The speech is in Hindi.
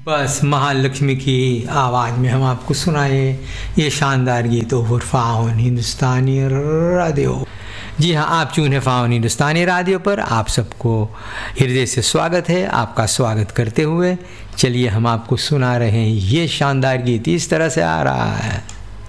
बस महालक्ष्मी की आवाज़ में हम आपको सुनाए ये शानदार गीत ओवर फाउन हिंदुस्तानी रेडियो। जी हाँ, आप चून है फाउन हिंदुस्तानी रेडियो पर। आप सबको हृदय से स्वागत है। आपका स्वागत करते हुए चलिए हम आपको सुना रहे हैं ये शानदार गीत। इस तरह से आ रहा है।